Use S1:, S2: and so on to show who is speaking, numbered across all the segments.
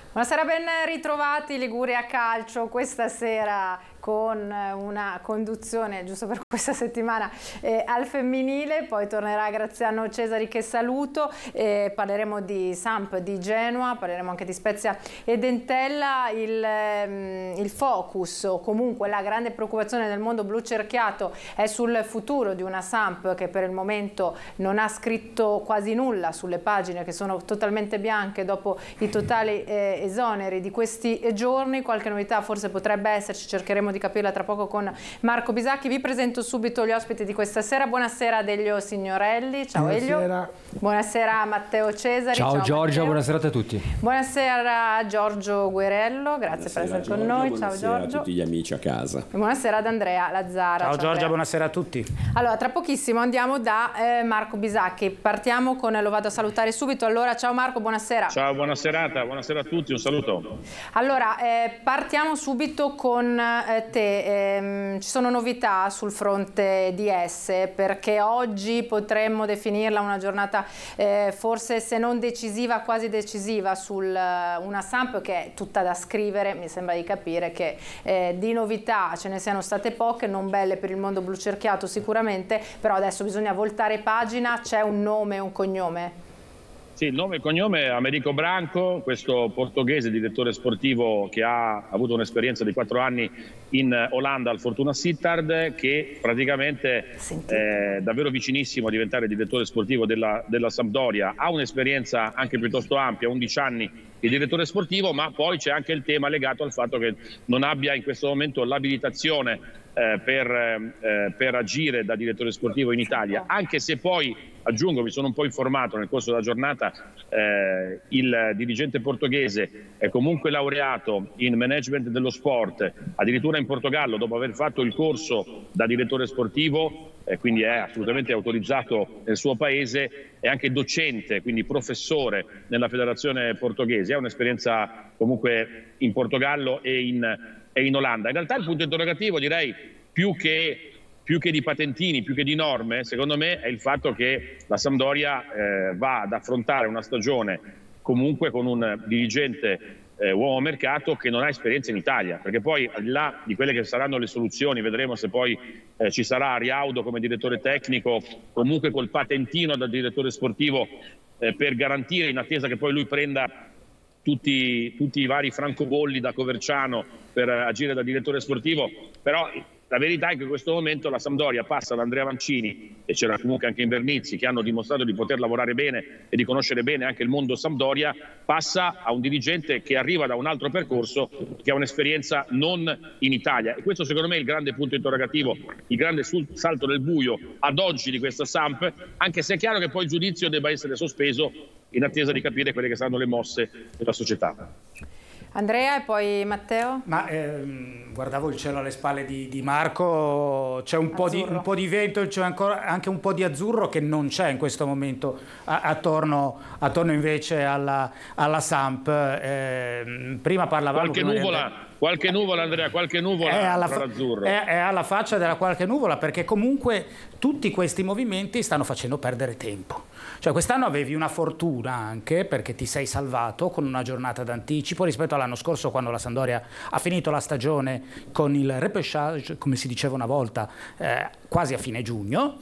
S1: Buonasera, ben ritrovati Liguria Calcio questa sera con una conduzione giusto per questa settimana al femminile, poi tornerà Graziano Cesari che saluto, parleremo di Samp, di Genoa, parleremo anche di Spezia ed Entella. Il focus o comunque la grande preoccupazione del mondo blu cerchiato è sul futuro di una Samp che per il momento non ha scritto quasi nulla sulle pagine che sono totalmente bianche dopo i totali esoneri di questi giorni. Qualche novità forse potrebbe esserci, cercheremo di capirla tra poco con Marco Bisacchi. Vi presento subito gli ospiti di questa sera. Buonasera ad Elio Signorelli. Ciao Elio. Buonasera a Matteo Cesari.
S2: Ciao Giorgia,
S1: Matteo.
S2: Buonasera a tutti.
S1: Buonasera a Giorgio Guerello, grazie per essere con noi. Ciao Giorgio.
S3: Buonasera a tutti gli amici a casa.
S1: E buonasera ad Andrea Lazzara.
S4: Ciao Giorgia, buonasera a tutti.
S1: Allora, tra pochissimo andiamo da Marco Bisacchi. Partiamo con, lo vado a salutare subito. Allora, ciao Marco, buonasera.
S5: Ciao, buona serata, buonasera a tutti, un saluto.
S1: Allora, partiamo subito con te. Ci sono novità sul fronte di S, perché oggi potremmo definirla una giornata forse se non decisiva, quasi decisiva su una Samp che è tutta da scrivere. Mi sembra di capire che di novità ce ne siano state poche, non belle per il mondo blu cerchiato sicuramente, però adesso bisogna voltare pagina. C'è un nome e un cognome?
S5: Sì, il nome e cognome è Americo Branco, questo portoghese direttore sportivo che ha avuto un'esperienza di 4 anni in Olanda al Fortuna Sittard, che praticamente è davvero vicinissimo a diventare direttore sportivo della Sampdoria. Ha un'esperienza anche piuttosto ampia, 11 anni di direttore sportivo, ma poi c'è anche il tema legato al fatto che non abbia in questo momento l'abilitazione per agire da direttore sportivo in Italia, anche se poi, aggiungo, mi sono un po' informato nel corso della giornata, il dirigente portoghese è comunque laureato in management dello sport, addirittura in Portogallo, dopo aver fatto il corso da direttore sportivo, quindi è assolutamente autorizzato nel suo paese, è anche docente, quindi professore nella federazione portoghese, ha un'esperienza comunque in Portogallo e in Olanda. In realtà il punto interrogativo, direi, più che di patentini, più che di norme, secondo me è il fatto che la Sampdoria va ad affrontare una stagione comunque con un dirigente uomo mercato che non ha esperienza in Italia, perché poi al di là di quelle che saranno le soluzioni, vedremo se poi ci sarà Riaudo come direttore tecnico, comunque col patentino da direttore sportivo per garantire, in attesa che poi lui prenda tutti i vari francobolli da Coverciano per agire da direttore sportivo. Però la verità è che in questo momento la Sampdoria passa da Andrea Mancini, e c'era comunque anche Invernizzi, che hanno dimostrato di poter lavorare bene e di conoscere bene anche il mondo Sampdoria, passa a un dirigente che arriva da un altro percorso, che ha un'esperienza non in Italia. E questo secondo me è il grande punto interrogativo, il grande salto nel buio ad oggi di questa Samp, anche se è chiaro che poi il giudizio debba essere sospeso in attesa di capire quelle che saranno le mosse della società.
S1: Andrea e poi Matteo?
S4: Ma guardavo il cielo alle spalle di Marco, c'è un po' di vento, c'è ancora anche un po' di azzurro che non c'è in questo momento attorno invece alla Samp. Prima parlavamo
S5: qualche nuvola Andrea, qualche nuvola azzurro.
S4: È alla faccia della qualche nuvola, perché comunque tutti questi movimenti stanno facendo perdere tempo. Cioè quest'anno avevi una fortuna anche perché ti sei salvato con una giornata d'anticipo rispetto all'anno scorso, quando la Sampdoria ha finito la stagione con il repêchage, come si diceva una volta, quasi a fine giugno.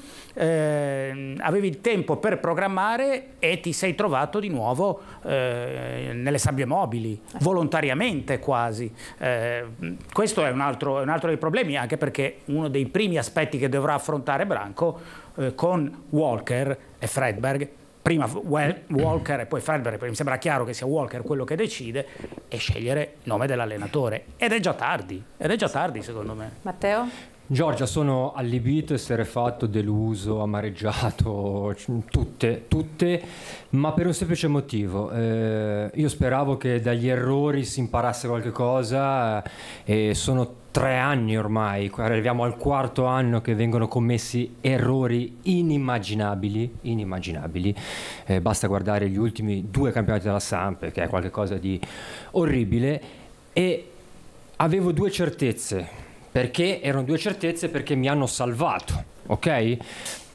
S4: Avevi il tempo per programmare e ti sei trovato di nuovo nelle sabbie mobili, volontariamente quasi. Questo è un altro dei problemi, anche perché uno dei primi aspetti che dovrà affrontare Branco con Walker e Fredberg, prima Walker e poi Fredberg, perché mi sembra chiaro che sia Walker quello che decide, e scegliere il nome dell'allenatore. Ed è già tardi secondo me.
S1: Matteo?
S2: Giorgia, sono allibito, essere fatto, deluso, amareggiato, tutte, ma per un semplice motivo. Io speravo che dagli errori si imparasse qualche cosa, e sono 3 anni ormai, arriviamo al 4º anno che vengono commessi errori inimmaginabili. Basta guardare gli ultimi 2 campionati della Samp, che è qualcosa di orribile, e avevo 2 certezze. Perché erano 2 certezze? Perché mi hanno salvato, ok?